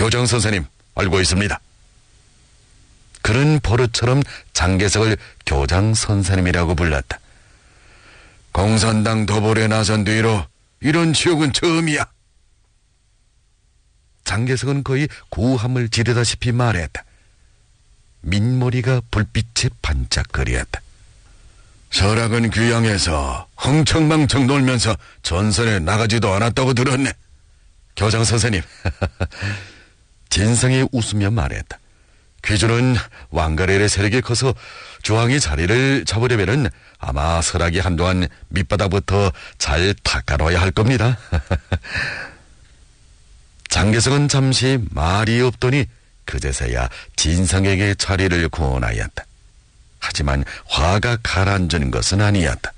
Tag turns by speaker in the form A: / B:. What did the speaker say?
A: 교장 선생님 알고 있습니다. 그는 버릇처럼 장개석을 교장 선생님이라고 불렀다. 공산당 도벌에 나선 뒤로 이런 지옥은 처음이야. 장개석은 거의 고함을 지르다시피 말했다. 민머리가 불빛에 반짝거렸다. 설악은 귀양에서 흥청망청 놀면서 전선에 나가지도 않았다고 들었네. 교장 선생님. 진성이 웃으며 말했다. 귀주는 왕가래의 세력이 커서 주왕이 자리를 잡으려면 아마 설악이 한동안 밑바닥부터 잘 닦아놔야 할 겁니다. 장개석은 잠시 말이 없더니 그제서야 진성에게 자리를 권하였다. 하지만 화가 가라앉은 것은 아니었다.